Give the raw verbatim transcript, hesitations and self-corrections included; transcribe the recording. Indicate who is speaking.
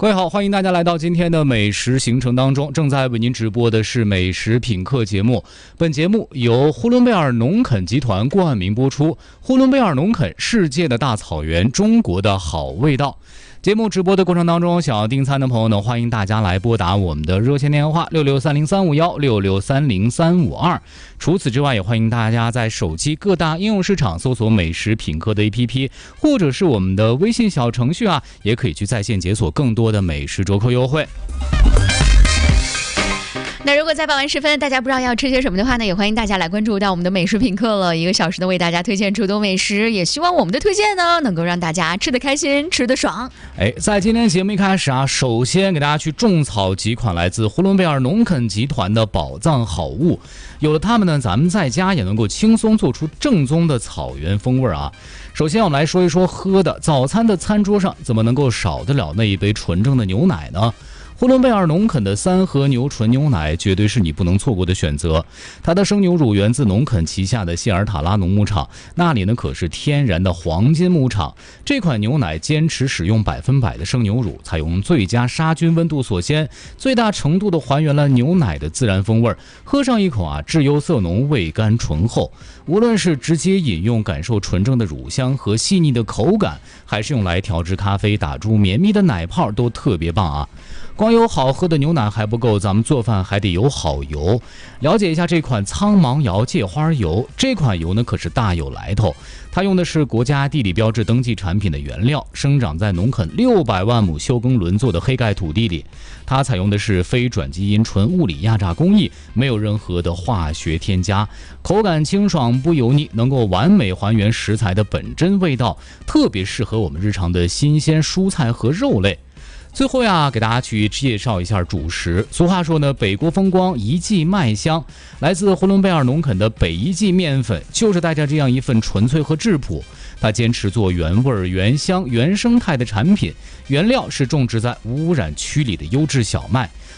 Speaker 1: 各位好，欢迎大家来到今天的美食行程当中。正在为您直播的是美食品客节目，本节目由呼伦贝尔农垦集团冠名播出。呼伦贝尔农垦，世界的大草原，中国的好味道。节目直播的过程当中，想要订餐的朋友呢，欢迎大家来拨打我们的热线电话六六三零三五幺六六三零三五二。除此之外，也欢迎大家在手机各大应用市场搜索美食品客的 A P P， 或者是我们的微信小程序啊，也可以去在线解锁更多的美食折扣优惠。
Speaker 2: 那如果在傍晚时分大家不知道要吃些什么的话呢，也欢迎大家来关注到我们的美食品客了，一个小时的为大家推荐诸多美食，也希望我们的推荐呢能够让大家吃得开心，吃得爽。
Speaker 1: 哎，在今天节目一开始啊，首先给大家去种草几款来自呼伦贝尔农垦集团的宝藏好物，有了它们呢，咱们在家也能够轻松做出正宗的草原风味啊。首先我们来说一说喝的，早餐的餐桌上怎么能够少得了那一杯纯正的牛奶呢？呼伦贝尔农垦的三和牛纯牛奶绝对是你不能错过的选择。它的生牛乳源自农垦旗下的谢尔塔拉农牧场，那里呢可是天然的黄金牧场。这款牛奶坚持使用百分百的生牛乳，采用最佳杀菌温度锁鲜，最大程度的还原了牛奶的自然风味。喝上一口啊，质优色浓，味甘醇厚。无论是直接饮用感受纯正的乳香和细腻的口感，还是用来调制咖啡打出绵密的奶泡，都特别棒啊。光有好喝的牛奶还不够，咱们做饭还得有好油。了解一下这款苍芒窑芥花油，这款油呢可是大有来头，它用的是国家地理标志登记产品的原料，生长在农垦六百万亩休耕轮作的黑盖土地里。它采用的是非转基因纯物理压榨工艺，没有任何的化学添加，口感清爽不油腻，能够完美还原食材的本真味道，特别适合我们日常的新鲜蔬菜和肉类。最后呀，给大家去介绍一下主食。俗话说呢，北国风光，一季麦香。来自呼伦贝尔农垦的北一季面粉，就是带着这样一份纯粹和质朴。它坚持做原味、原香、原生态的产品，原料是种植在无污染区里的优质小麦。